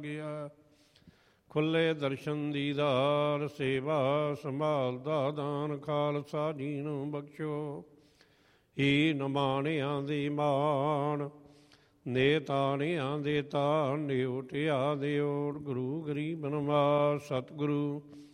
ਗਿਆ। ਖੁੱਲੇ ਦਰਸ਼ਨ ਦੀਦਾਰ, ਸੇਵਾ ਸੰਭਾਲ ਦਾ ਦਾਨ, ਖਾਲਸਾ ਜੀ ਨੂੰ ਬਖਸ਼ੋ। ਹੀ ਨਮਾਣਿਆਂ ਦੀ ਮਾਣ, ਨੇ ਤਾਣਿਆਂ ਦੇ ਤਾਣ, ਨਿਉਟਿਆ ਦੇ ਓਟ, ਗੁਰੂ ਗਰੀਬ ਨਵਾਜ। ਸਤਿਗੁਰੂ